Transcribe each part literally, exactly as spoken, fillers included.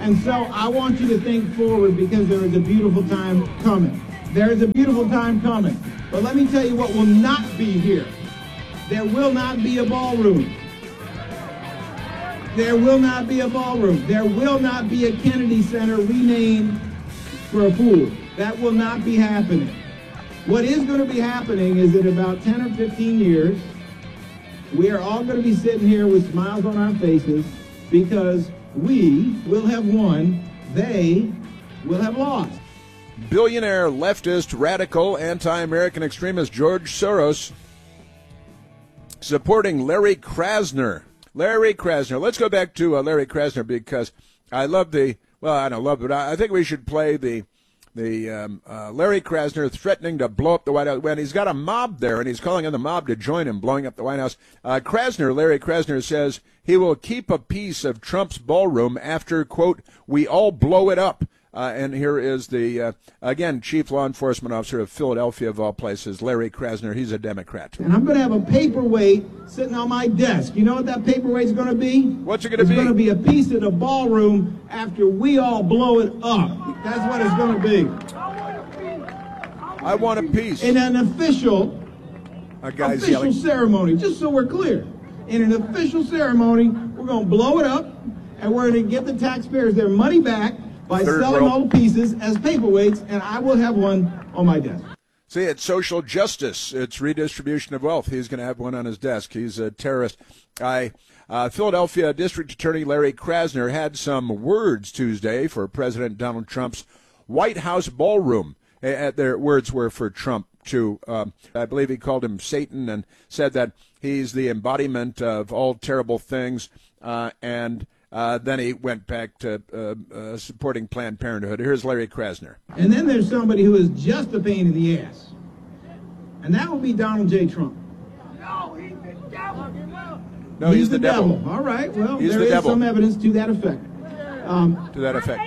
And so I want you to think forward because there is a beautiful time coming. There is a beautiful time coming. But let me tell you what will not be here. There will not be a ballroom. There will not be a ballroom. There will not be a Kennedy Center renamed for a fool. That will not be happening. What is going to be happening is in about ten or fifteen years, we are all going to be sitting here with smiles on our faces because we will have won, they will have lost. Billionaire, leftist, radical, anti-American extremist George Soros supporting Larry Krasner. Larry Krasner. Let's go back to uh, Larry Krasner because I love the, well, I don't love it, but I, I think we should play the the um, uh, Larry Krasner threatening to blow up the White House when he's got a mob there and he's calling on the mob to join him blowing up the White House. Uh, Krasner, Larry Krasner says he will keep a piece of Trump's ballroom after, quote, we all blow it up. Uh, and here is the, uh, again, chief law enforcement officer of Philadelphia, of all places, Larry Krasner. He's a Democrat. And I'm going to have a paperweight sitting on my desk. You know what that paperweight's going to be? What's it going to be? It's going to be a piece of the ballroom after we all blow it up. That's what it's going to be. I want a piece. In an official, a guy's official yelling. ceremony, just so we're clear. In an official ceremony, we're going to blow it up, and we're going to give the taxpayers their money back by Third selling world. all the pieces as paperweights, and I will have one on my desk. See, it's social justice. It's redistribution of wealth. He's going to have one on his desk. He's a terrorist. I, uh, Philadelphia District Attorney Larry Krasner had some words Tuesday for President Donald Trump's White House ballroom. Uh, their words were for Trump, too. Um, I believe he called him Satan and said that he's the embodiment of all terrible things, uh, and Uh, then he went back to uh, uh, supporting Planned Parenthood. Here's Larry Krasner. And then there's somebody who is just a pain in the ass. And that would be Donald J. Trump. No, he's the devil. No, he's, he's the, the devil. devil. All right, well, he's there the is devil. some evidence to that effect. Um, to that effect.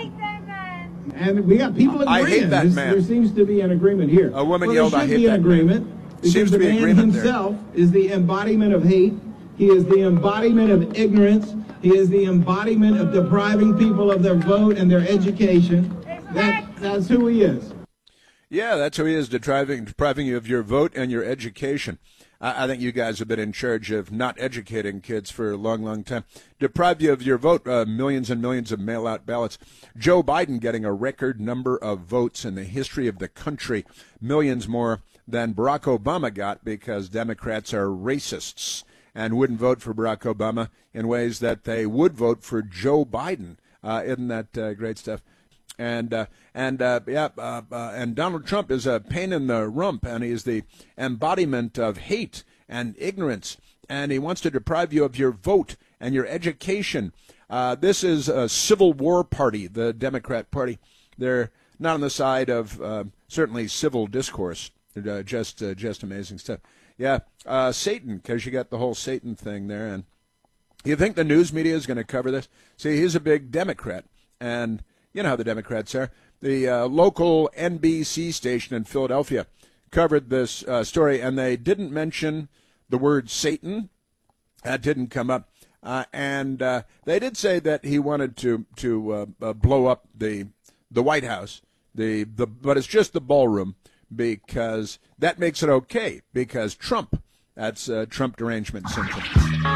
And we got people agreeing. I hate that There's, man. There seems to be an agreement here. A woman well, yelled, there I should hate be that an agreement. man. Because Seems to the be man agreement himself there. is the embodiment of hate. He is the embodiment of ignorance. He is the embodiment of depriving people of their vote and their education. That, that's who he is. Yeah, that's who he is, depriving, depriving you of your vote and your education. I, I think you guys have been in charge of not educating kids for a long, long time. Deprive you of your vote, uh, millions and millions of mail-out ballots. Joe Biden getting a record number of votes in the history of the country, millions more than Barack Obama got because Democrats are racists and wouldn't vote for Barack Obama in ways that they would vote for Joe Biden. Uh, isn't that uh, great stuff? And uh, and uh, yeah, uh, uh, and Donald Trump is a pain in the rump, and he's the embodiment of hate and ignorance, and he wants to deprive you of your vote and your education. Uh, this is a Civil War party, the Democrat Party. They're not on the side of uh, certainly civil discourse. Uh, just uh, just amazing stuff. Yeah, uh, Satan, because you got the whole Satan thing there. And you think the news media is going to cover this? See, he's a big Democrat, and you know how the Democrats are. The uh, local N B C station in Philadelphia covered this uh, story, and they didn't mention the word Satan. That didn't come up. Uh, and uh, they did say that he wanted to to uh, uh, blow up the the White House, the the but it's just the ballroom, because that makes it okay, because Trump, that's uh, Trump derangement syndrome.